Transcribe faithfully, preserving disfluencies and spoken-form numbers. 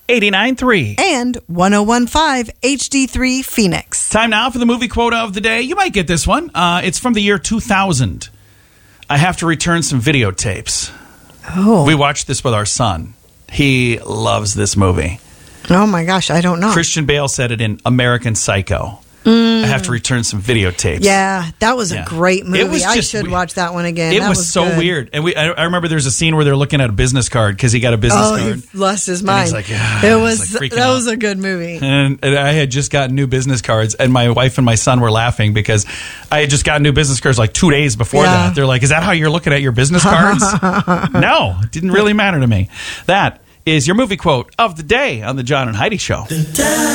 eighty-nine point three. And one oh one point five H D three Phoenix. Time now for the movie quote of the day. You might get this one. Uh, it's from the year two thousand. I have to return some videotapes. Oh. We watched this with our son. He loves this movie. Oh my gosh, I don't know. Christian Bale said it in American Psycho. Mm. I have to return some videotapes. Yeah, that was Yeah. a great movie. It was I just should we- watch that one again. It That was, was so good. weird. And we, I, I remember there's a scene where they're looking at a business card because he got a business Oh, card. he lost his And mind. he's like, "Ah," it he's was like freaking that out. was a good movie. And, and I had just gotten new business cards, and my wife and my son were laughing because I had just gotten new business cards like two days before Yeah. that. They're like, "Is that how you're looking at your business cards?" No, it didn't really matter to me. That is your movie quote of the day on the John and Heidi Show.